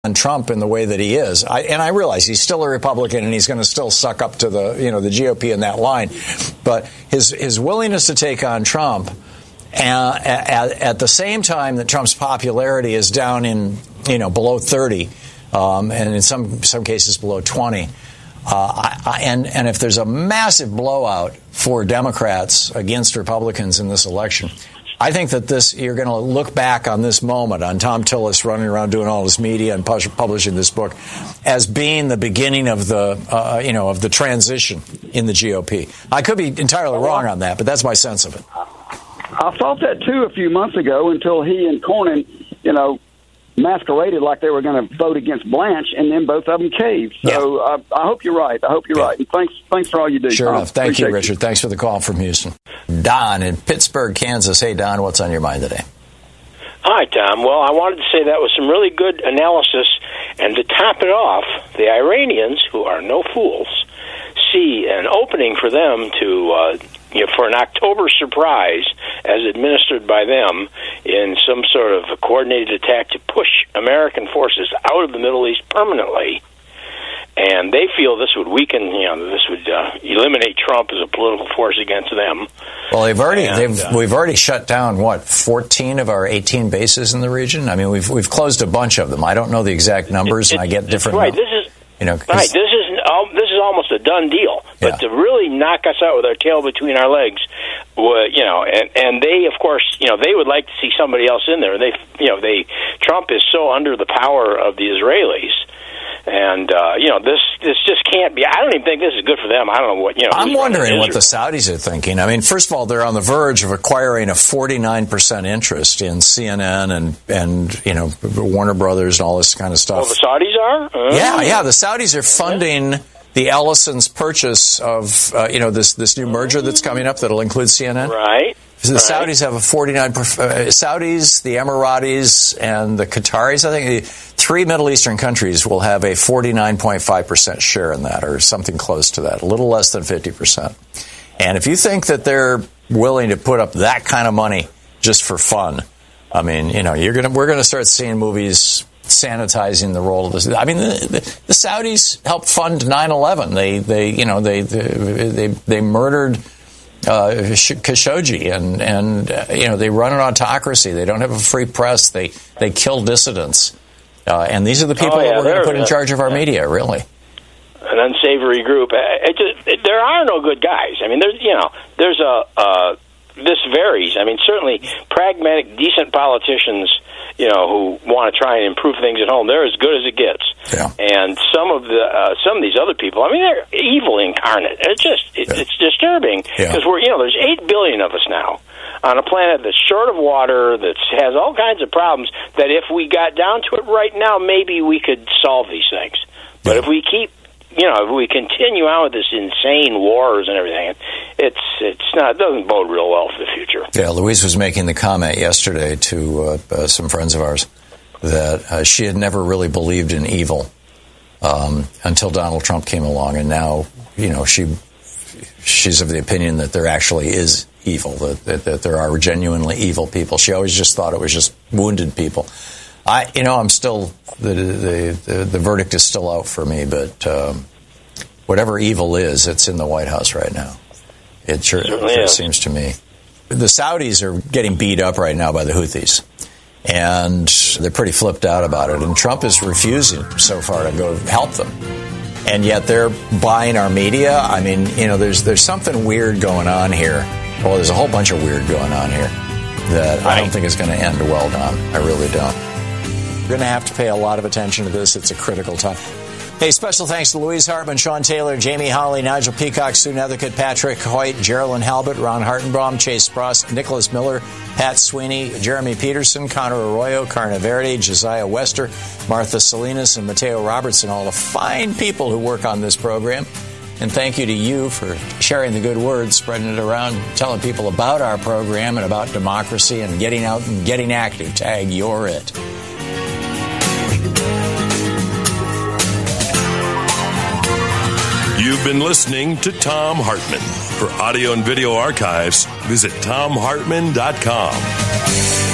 on Trump in the way that he is. I realize he's still a Republican and he's going to still suck up to the GOP in that line. But his willingness to take on Trump at the same time that Trump's popularity is down in below 30, and in some cases below 20. And if there's a massive blowout for Democrats against Republicans in this election, I think that you're going to look back on this moment, on Tom Tillis running around doing all this media and publishing this book, as being the beginning of the transition in the GOP. I could be entirely wrong on that, but that's my sense of it. I thought that too a few months ago until he and Cornyn, masqueraded like they were going to vote against Blanche, and then both of them caved. So I hope you're right. Right. And thanks for all you do. Sure Tom. enough. Thank you, Richard. Thanks for the call from Houston. Don in Pittsburgh, Kansas. Hey, Don, what's on your mind today? Hi, Tom. Well, I wanted to say that was some really good analysis. And to top it off, the Iranians, who are no fools, see an opening for them to for an October surprise as administered by them in some sort of a coordinated attack to push American forces out of the Middle East permanently. And they feel this would weaken, this would eliminate Trump as a political force against them. Well, we've already shut down 14 of our 18 bases in the region. I mean, we've closed a bunch of them. I don't know the exact numbers, and I get different. Right. This is almost a done deal. But to really knock us out with our tail between our legs, and they, of course, they would like to see somebody else in there. Trump is so under the power of the Israelis. And, this just can't be. I don't even think this is good for them. I don't know what, I'm wondering what the Saudis are thinking. I mean, first of all, they're on the verge of acquiring a 49% interest in CNN and Warner Brothers and all this kind of stuff. Well, the Saudis are? Yeah. The Saudis are funding the Ellison's purchase of, this new merger that's coming up that'll include CNN. Right. The Saudis have a 49%. Saudis, the Emiratis, and the Qataris, I think, 3 Middle Eastern countries will have a 49.5% share in that, or something close to that, a little less than 50%. And if you think that they're willing to put up that kind of money just for fun, I mean, we're going to start seeing movies sanitizing the role of this. I mean, the Saudis helped fund 9/11. They murdered Khashoggi, and they run an autocracy. They don't have a free press. They kill dissidents, and these are the people that we're going to put in charge of our media. Really, an unsavory group. There are no good guys. I mean, there's this varies. I mean, certainly pragmatic, decent politicians, who want to try and improve things at home, they're as good as it gets. Yeah. And some of these other people, I mean, they're evil incarnate. It's disturbing because there's 8 billion of us now on a planet that's short of water, that has all kinds of problems, that if we got down to it right now, maybe we could solve these things. But if we keep if we continue on with this insane wars and everything, it doesn't bode real well for the future. Yeah, Louise was making the comment yesterday to some friends of ours that she had never really believed in evil until Donald Trump came along, and now she's of the opinion that there actually is evil, that there are genuinely evil people. She always just thought it was just wounded people. I'm still the verdict is still out for me, but whatever evil is, it's in the White House right now. It sure seems to me. The Saudis are getting beat up right now by the Houthis, and they're pretty flipped out about it. And Trump is refusing so far to go help them, and yet they're buying our media. I mean, there's something weird going on here. Well, there's a whole bunch of weird going on here that I don't think is going to end well, Don. I really don't. We're going to have to pay a lot of attention to this. It's a critical time. Hey, special thanks to Louise Hartman, Sean Taylor, Jamie Holly, Nigel Peacock, Sue Nethercutt, Patrick Hoyt, Geraldine Halbert, Ron Hartenbaum, Chase Spross, Nicholas Miller, Pat Sweeney, Jeremy Peterson, Connor Arroyo, Carna Verde, Josiah Wester, Martha Salinas, and Mateo Robertson, all the fine people who work on this program. And thank you to you for sharing the good word, spreading it around, telling people about our program and about democracy and getting out and getting active. Tag, you're it. You've been listening to Thom Hartmann. For audio and video archives, visit thomhartmann.com.